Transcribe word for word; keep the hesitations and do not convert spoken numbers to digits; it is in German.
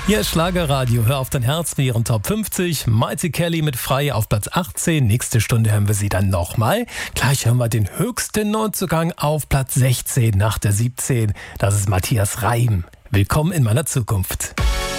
Hier ist Schlagerradio, hör auf dein Herz mit ihren Top fünfzig. Mighty Kelly mit Frei auf Platz achtzehn. Nächste Stunde hören wir sie dann nochmal. Gleich hören wir den höchsten Neuzugang auf Platz sechzehn nach der siebzehn. Das ist Matthias Reim. Willkommen in meiner Zukunft.